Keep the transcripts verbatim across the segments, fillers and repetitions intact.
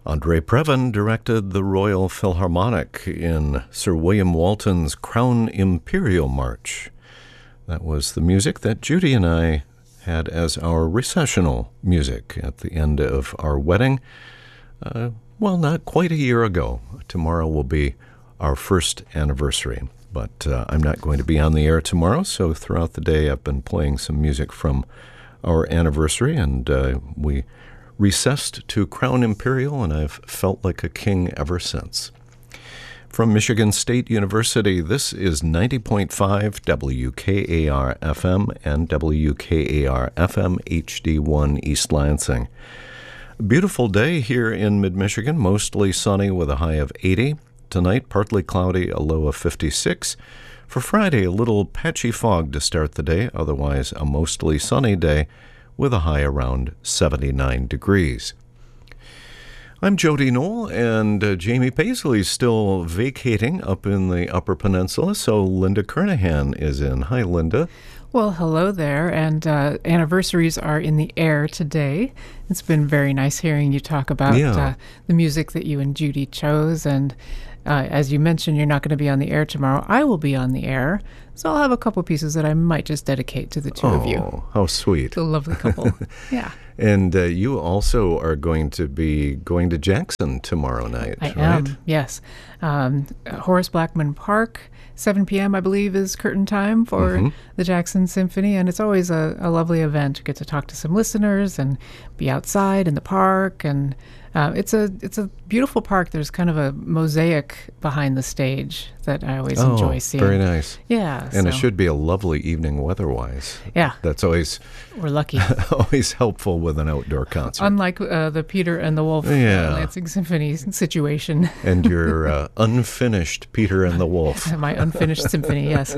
Andre Previn directed the Royal Philharmonic in Sir William Walton's Crown Imperial March. That was the music that Judy and I had as our recessional music at the end of our wedding. Uh, well, not quite a year ago. Tomorrow will be our first anniversary. But uh, I'm not going to be on the air tomorrow, so throughout the day I've been playing some music from our anniversary, and uh, we recessed to Crown Imperial, and I've felt like a king ever since. From Michigan State University, this is ninety point five W K A R F M and W K A R F M H D one East Lansing. A beautiful day here in mid-Michigan, mostly sunny with a high of eighty. Tonight, partly cloudy, a low of fifty-six. For Friday, a little patchy fog to start the day, otherwise a mostly sunny day with a high around seventy-nine degrees. I'm Jody Knoll, and uh, Jamie Paisley's still vacating up in the Upper Peninsula, so Linda Kernahan is in. Hi, Linda. Well, hello there, and uh, anniversaries are in the air today. It's been very nice hearing you talk about Yeah. uh, the music that you and Judy chose, and uh, as you mentioned, you're not going to be on the air tomorrow. I will be on the air, so I'll have a couple pieces that I might just dedicate to the two oh, of you. Oh, how sweet. The lovely couple. Yeah. And uh, you also are going to be going to Jackson tomorrow night, I right? am, yes. Um, Horace Blackman Park, seven p.m., I believe, is curtain time for Mm-hmm. the Jackson Symphony, and it's always a, a lovely event. You get to talk to some listeners and be outside in the park, and uh, it's a it's a beautiful park. There's kind of a mosaic behind the stage that I always oh, enjoy seeing. Very nice. Yeah. And it so- should be a lovely evening weather-wise. Yeah. That's always We're lucky. always helpful with an outdoor concert. Unlike uh, the Peter and the Wolf Yeah. uh, Lansing Symphony situation. And your uh, unfinished Peter and the Wolf. My unfinished symphony, yes.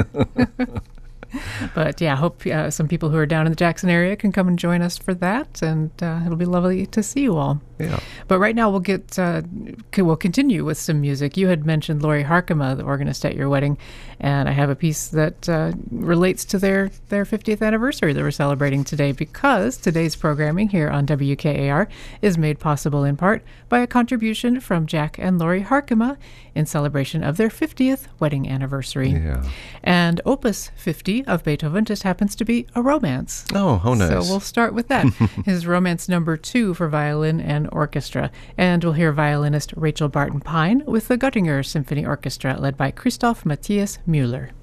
But yeah, I hope uh, some people who are down in the Jackson area can come and join us for that, and uh, it'll be lovely to see you all. Yeah. But right now we'll get uh, c- we'll continue with some music. You had mentioned Lori Harkema, the organist at your wedding, and I have a piece that uh, relates to their their fiftieth anniversary that we're celebrating today, because today's programming here on W K A R is made possible in part by a contribution from Jack and Lori Harkema in celebration of their fiftieth wedding anniversary. Yeah. And Opus fifty of Beethoven just happens to be a romance. Oh, how nice. So we'll start with that. His romance number two for violin and orchestra. And we'll hear violinist Rachel Barton Pine with the Göttinger Symphony Orchestra led by Christoph Matthias Müller.